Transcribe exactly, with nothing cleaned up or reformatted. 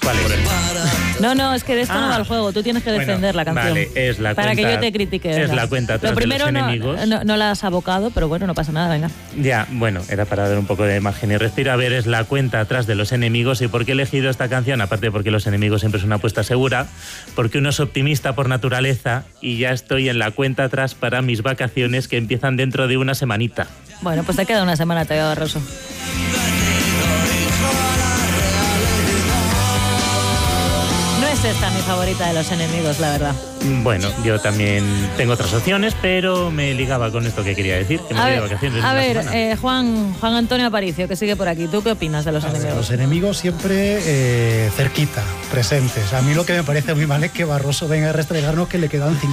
¿Cuál es? No, no, es que de esto Ah. no va el juego. Tú tienes que defender Bueno, la canción. Vale, es la para cuenta, que yo te critique. Es venga. la cuenta atrás Lo primero de los no, enemigos. no, no la has abocado, pero bueno, no pasa nada, venga. Ya, bueno, era para dar un poco de margen y respiro. A ver, es la cuenta atrás de los enemigos. ¿Y por qué he elegido esta canción? Aparte de porque los enemigos siempre es una apuesta segura, porque uno es optimista por naturaleza y ya estoy en la cuenta atrás para mis vacaciones que empiezan dentro de una semanita. Bueno, pues te queda una semana todavía, Barroso. No es esta mi favorita de los enemigos, la verdad. Bueno, yo también tengo otras opciones, pero me ligaba con esto que quería decir, que me A voy de ver, vacaciones en a una ver semana. eh, Juan, Juan Antonio Aparicio, que sigue por aquí. ¿Tú qué opinas de los A ver, enemigos? los enemigos siempre eh, cerquita, presentes. A mí lo que me parece muy mal es que Barroso venga a restregarnos que le quedan